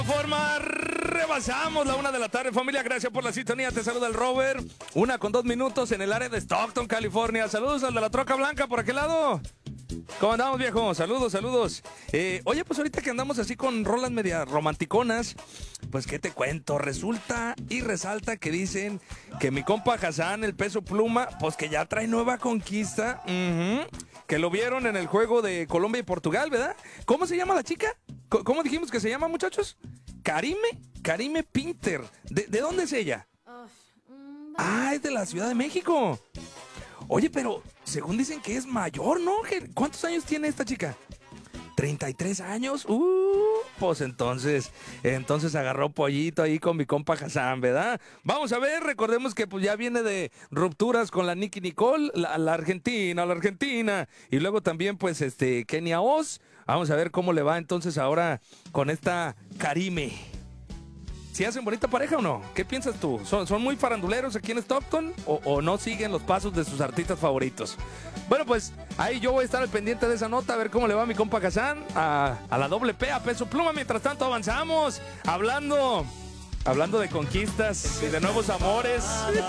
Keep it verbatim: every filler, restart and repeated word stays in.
Forma, rebasamos la una de la tarde, familia. Gracias por la sintonía. Te saluda el Robert. Una con dos minutos en el área de Stockton, California. Saludos al de la troca blanca por aquel lado. ¿Cómo andamos, viejo? Saludos, saludos. Eh, oye, pues ahorita que andamos así con rolas media romanticonas, pues qué te cuento. Resulta y resalta que dicen que mi compa Hassan, el Peso Pluma, pues que ya trae nueva conquista. Uh-huh. Que lo vieron en el juego de Colombia y Portugal, ¿verdad? ¿Cómo se llama la chica? ¿Cómo dijimos que se llama, muchachos? Karime, Karime Pinter. ¿De, de dónde es ella? Ah, es de la Ciudad de México. Oye, pero según dicen que es mayor, ¿no? ¿Cuántos años tiene esta chica? treinta y tres años. Uh, pues entonces, entonces agarró pollito ahí con mi compa Hassan, ¿verdad? Vamos a ver, recordemos que pues ya viene de rupturas con la Nicki Nicole, la, la Argentina, la Argentina. Y luego también, pues, este, Kenia Oz. Vamos a ver cómo le va entonces ahora con esta Karime. ¿Sí hacen bonita pareja o no? ¿Qué piensas tú? ¿Son, son muy faranduleros aquí en Stockton o, o no siguen los pasos de sus artistas favoritos? Bueno, pues ahí yo voy a estar al pendiente de esa nota, a ver cómo le va a mi compa Hassan, a, a la doble P, a Peso Pluma. Mientras tanto avanzamos, hablando, hablando de conquistas y de nuevos amores.